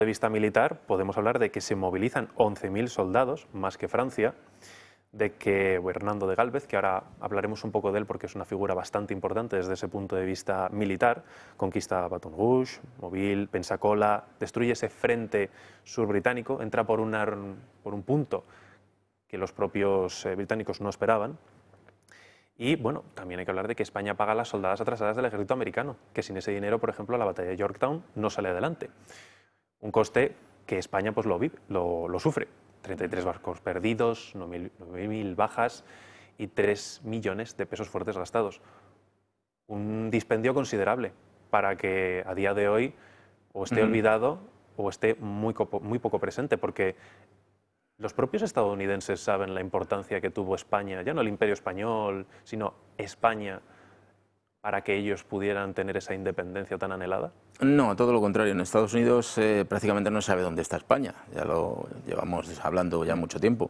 de vista militar, podemos hablar de que se movilizan 11.000 soldados, más que Francia, de que Hernando de Gálvez, que ahora hablaremos un poco de él porque es una figura bastante importante desde ese punto de vista militar, conquista Baton Rouge, Mobile, Pensacola, destruye ese frente sur británico, entra por un punto que los propios británicos no esperaban. Y bueno, también hay que hablar de que España paga las soldadas atrasadas del ejército americano, que sin ese dinero, por ejemplo, la batalla de Yorktown no sale adelante. Un coste que España pues lo sufre. 33 barcos perdidos, 9.000 bajas y 3 millones de pesos fuertes gastados. Un dispendio considerable para que a día de hoy o esté olvidado o esté muy poco presente, porque los propios estadounidenses saben la importancia que tuvo España, ya no el Imperio Español, sino España, para que ellos pudieran tener esa independencia tan anhelada. No, todo lo contrario. En Estados Unidos prácticamente no se sabe dónde está España. Ya lo llevamos hablando ya mucho tiempo.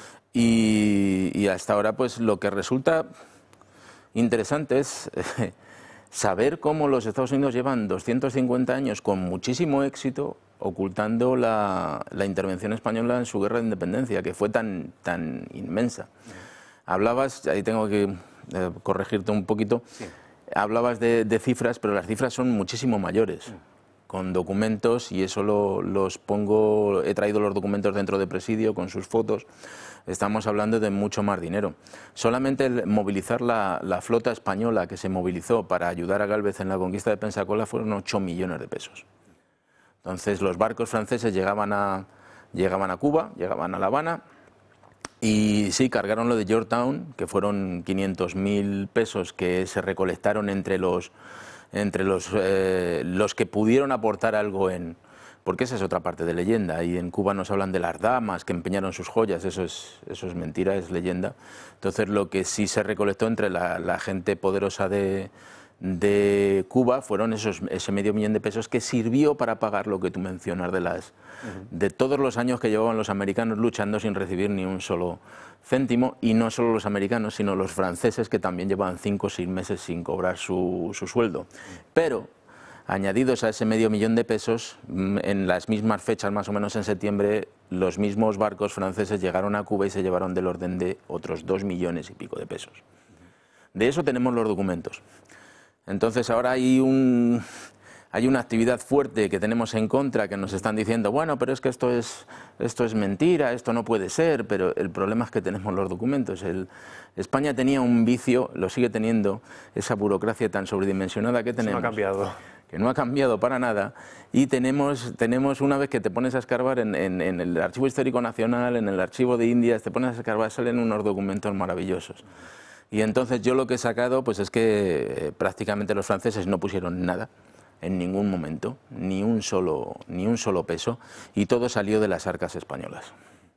Y hasta ahora pues lo que resulta interesante es saber cómo los Estados Unidos llevan 250 años con muchísimo éxito ocultando la intervención española en su guerra de independencia, que fue tan inmensa. Hablabas, ahí tengo que corregirte un poquito, sí. Hablabas de cifras, pero las cifras son muchísimo mayores, con documentos, y eso los pongo, he traído los documentos dentro de Presidio con sus fotos. Estamos hablando de mucho más dinero. Solamente el movilizar la flota española que se movilizó para ayudar a Gálvez en la conquista de Pensacola fueron 8 millones de pesos. Entonces los barcos franceses llegaban a Cuba, llegaban a La Habana, y sí, cargaron lo de Yorktown, que fueron 500.000 pesos que se recolectaron entre los que pudieron aportar algo porque esa es otra parte de leyenda, y en Cuba nos hablan de las damas que empeñaron sus joyas, eso es mentira, es leyenda. Entonces lo que sí se recolectó entre la gente poderosa de Cuba fueron ese $500.000 de pesos, que sirvió para pagar lo que tú mencionas de todos los años que llevaban los americanos luchando sin recibir ni un solo céntimo, y no solo los americanos, sino los franceses, que también llevaban 5 o 6 meses sin cobrar su sueldo. Pero añadidos a ese $500.000 de pesos, en las mismas fechas, más o menos en septiembre, los mismos barcos franceses llegaron a Cuba y se llevaron del orden de otros 2 millones y pico de pesos. De eso tenemos los documentos. Entonces ahora hay una actividad fuerte que tenemos en contra, que nos están diciendo, bueno, pero es que esto es mentira, esto no puede ser, pero el problema es que tenemos los documentos. España tenía un vicio, lo sigue teniendo, esa burocracia tan sobredimensionada que tenemos. Eso no ha cambiado. Que no ha cambiado para nada, y tenemos una vez que te pones a escarbar en el Archivo Histórico Nacional, en el Archivo de Indias, te pones a escarbar, salen unos documentos maravillosos. Y entonces yo lo que he sacado pues es que prácticamente los franceses no pusieron nada en ningún momento, ni un solo peso, y todo salió de las arcas españolas.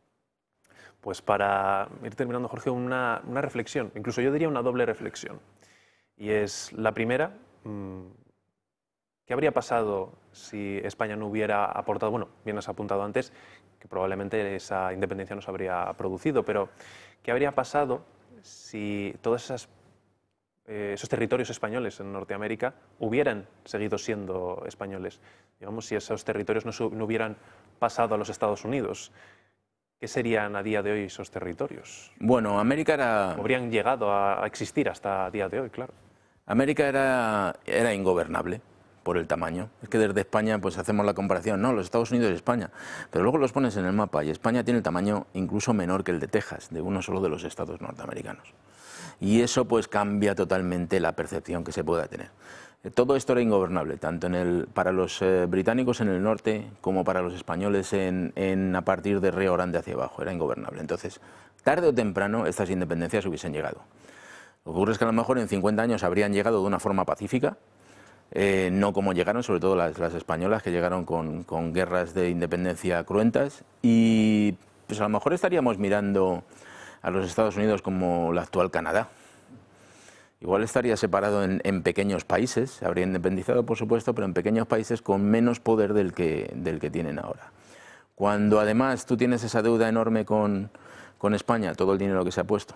Pues para ir terminando, Jorge, una reflexión, incluso yo diría una doble reflexión. Y es la primera, ¿qué habría pasado si España no hubiera aportado? Bueno, bien has apuntado antes que probablemente esa independencia no se habría producido, pero ¿qué habría pasado si todos esos territorios españoles en Norteamérica hubieran seguido siendo españoles? Digamos, si esos territorios no hubieran pasado a los Estados Unidos, ¿qué serían a día de hoy esos territorios? Bueno, América era... Habrían llegado a existir hasta el día de hoy, claro. América era ingobernable por el tamaño. Es que desde España pues hacemos la comparación, no, los Estados Unidos y España, pero luego los pones en el mapa y España tiene el tamaño incluso menor que el de Texas, de uno solo de los estados norteamericanos. Y eso pues cambia totalmente la percepción que se pueda tener. Todo esto era ingobernable, tanto para los británicos en el norte como para los españoles a partir de Río Grande hacia abajo, era ingobernable. Entonces, tarde o temprano estas independencias hubiesen llegado. Lo que ocurre es que a lo mejor en 50 años habrían llegado de una forma pacífica, no como llegaron, sobre todo las españolas, que llegaron con guerras de independencia cruentas, y pues a lo mejor estaríamos mirando a los Estados Unidos como la actual Canadá. Igual estaría separado en pequeños países, se habría independizado por supuesto, pero en pequeños países con menos poder del que tienen ahora. Cuando además tú tienes esa deuda enorme con España, todo el dinero que se ha puesto,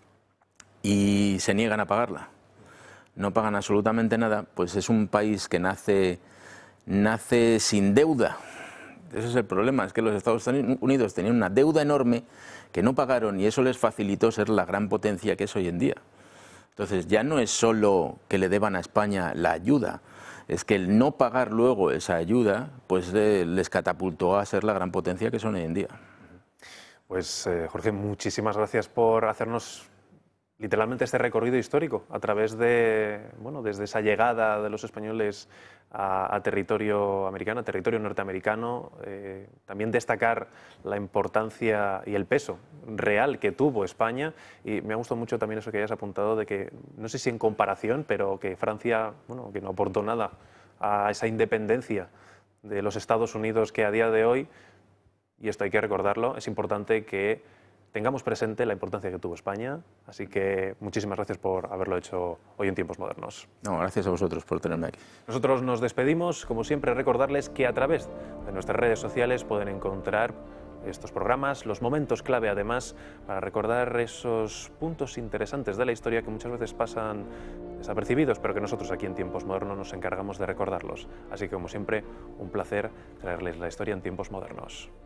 y se niegan a pagarla, no pagan absolutamente nada, pues es un país que nace sin deuda, Ese es el problema, es que los Estados Unidos tenían una deuda enorme que no pagaron y eso les facilitó ser la gran potencia que es hoy en día. Entonces ya no es solo que le deban a España la ayuda, es que el no pagar luego esa ayuda pues les catapultó a ser la gran potencia que son hoy en día. Pues Jorge, muchísimas gracias por hacernos literalmente este recorrido histórico a través de, bueno, desde esa llegada de los españoles a territorio americano, a territorio norteamericano, también destacar la importancia y el peso real que tuvo España, y me ha gustado mucho también eso que hayas apuntado de que, no sé si en comparación, pero que Francia, bueno, que no aportó nada a esa independencia de los Estados Unidos que a día de hoy, y esto hay que recordarlo, es importante que tengamos presente la importancia que tuvo España, así que muchísimas gracias por haberlo hecho hoy en Tiempos Modernos. No, gracias a vosotros por tenerme aquí. Nosotros nos despedimos, como siempre, recordarles que a través de nuestras redes sociales pueden encontrar estos programas, los momentos clave además, para recordar esos puntos interesantes de la historia que muchas veces pasan desapercibidos, pero que nosotros aquí en Tiempos Modernos nos encargamos de recordarlos. Así que, como siempre, un placer traerles la historia en Tiempos Modernos.